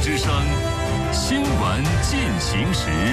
之声，新闻进行时。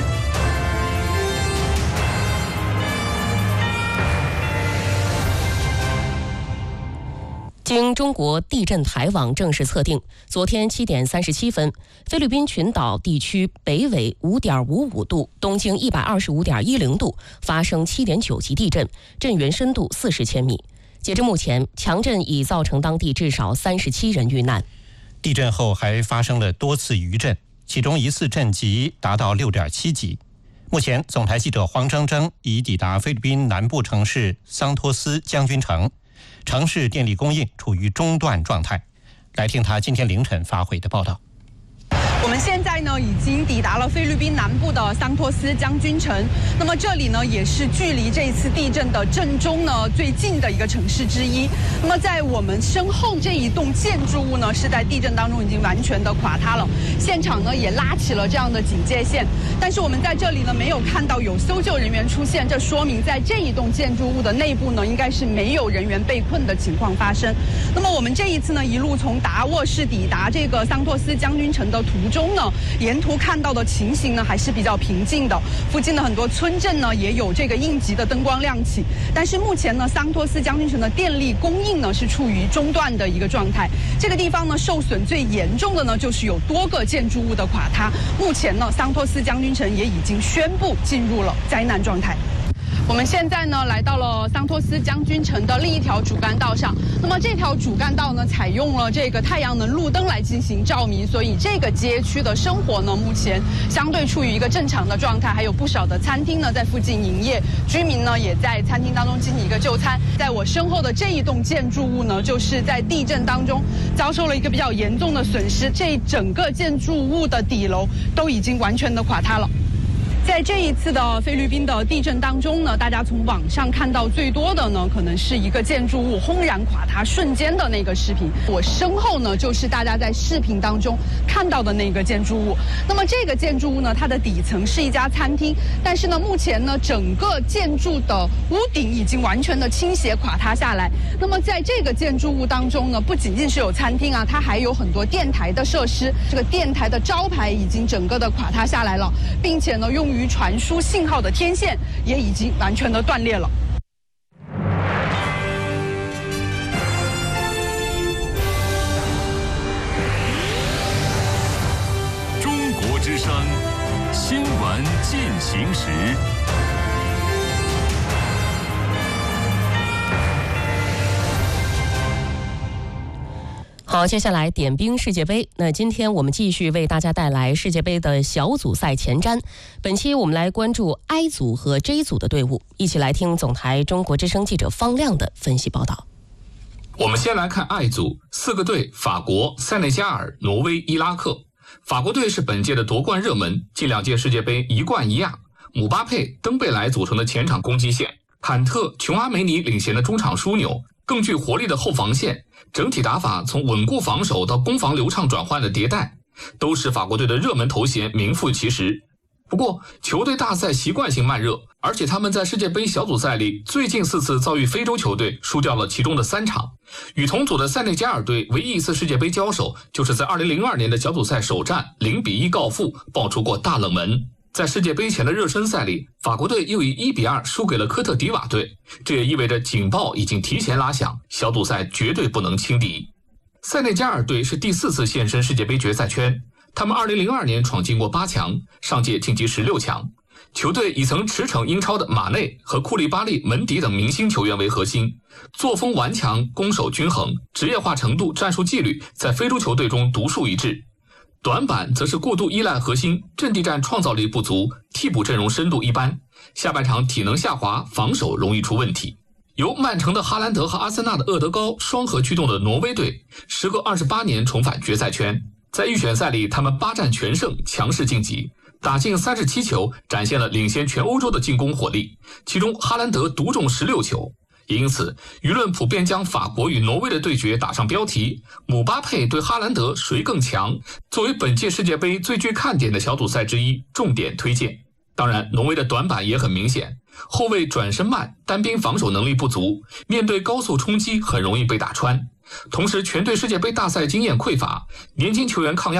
经中国地震台网正式测定，昨天7点37分，菲律宾群岛地区北纬5.55度，东经125.10度发生7.9级地震，震源深度40千米。截至目前，强震已造成当地至少37人遇难。 地震后还发生了多次余震，其中一次震级达到6.7级。目前，总台记者黄铮铮已抵达菲律宾南部城市桑托斯将军城，城市电力供应处于中断状态。来听他今天凌晨发回的报道。 我们现在呢已经抵达了菲律宾南部的桑托斯将军城，那么这里呢也是距离这一次地震的震中呢最近的一个城市之一。那么在我们身后这一栋建筑物呢是在地震当中已经完全的垮塌了，现场呢也拉起了这样的警戒线，但是我们在这里呢没有看到有搜救人员出现，这说明在这一栋建筑物的内部呢应该是没有人员被困的情况发生。那么我们这一次呢一路从达沃市抵达这个桑托斯将军城的途中呢，沿途看到的情形呢还是比较平静的，附近的很多村镇呢也有这个应急的灯光亮起，但是目前呢桑托斯将军城的电力供应呢是处于中断的一个状态。这个地方呢受损最严重的呢就是有多个建筑物的垮塌，目前呢桑托斯将军城也已经宣布进入了灾难状态。我们现在呢来到了桑托斯将军城的另一条主干道上，那么这条主干道呢采用了这个太阳能路灯来进行照明，所以这个街区的生活呢目前相对处于一个正常的状态，还有不少的餐厅呢在附近营业，居民呢也在餐厅当中进行一个就餐。在我身后的这一栋建筑物呢就是在地震当中遭受了一个比较严重的损失，这整个建筑物的底楼都已经完全的垮塌了。在这一次的菲律宾的地震当中呢，大家从网上看到最多的呢，可能是一个建筑物轰然垮塌瞬间的那个视频。我身后呢，就是大家在视频当中看到的那个建筑物。那么这个建筑物呢，它的底层是一家餐厅，但是呢，目前呢，整个建筑的屋顶已经完全的倾斜垮塌下来。那么在这个建筑物当中呢，不仅仅是有餐厅啊，它还有很多电台的设施。这个电台的招牌已经整个的垮塌下来了，并且呢，用于传输信号的天线也已经完全的断裂了。 中国之声，新闻进行时。好，接下来点兵世界杯。那今天我们继续为大家带来世界杯的小组赛前瞻。本期我们来关注 I 组和 J 组的队伍，一起来听总台中国之声记者方亮的分析报道。 我们先来看 I 组，4个队：法国、塞内加尔、挪威、伊拉克。法国队是本届的夺冠热门，近2届世界杯一冠一亚。姆巴佩、登贝莱组成的前场攻击线，坎特、琼阿梅尼领衔的中场枢纽，更具活力的后防线，整体打法从稳固防守到攻防流畅转换的迭代，都使法国队的热门头衔名副其实。不过，球队大赛习惯性慢热，而且他们在世界杯小组赛里最近4次遭遇非洲球队，输掉了其中的3场。与同组的塞内加尔队唯一一次世界杯交手，就是在2002年的小组赛首战0-1告负，爆出过大冷门。在世界杯前的热身赛里，法国队又以1-2输给了科特迪瓦队，这也意味着警报已经提前拉响，小组赛绝对不能轻敌。塞内加尔队是第4次现身世界杯决赛圈，他们2002年闯进过8强，上届晋级16强。球队以曾驰骋英超的马内和库利巴利、门迪等明星球员为核心，作风顽强，攻守均衡，职业化程度、战术纪律在非洲球队中独树一帜。短板则是过度依赖核心，阵地战创造力不足，替补阵容深度一般，下半场体能下滑，防守容易出问题。由曼城的哈兰德和阿森纳的厄德高双核驱动的挪威队，时隔28年重返决赛圈，在预选赛里他们8战全胜，强势晋级，打进37球，展现了领先全欧洲的进攻火力，其中哈兰德独中16球。因此，舆论普遍将法国与挪威的对决打上标题：姆巴佩对哈兰德谁更强？作为本届世界杯最具看点的小组赛之一，重点推荐。当然，挪威的短板也很明显，后卫转身慢，单兵防守能力不足，面对高速冲击很容易被打穿。同时，全队世界杯大赛经验匮乏，年轻球员抗压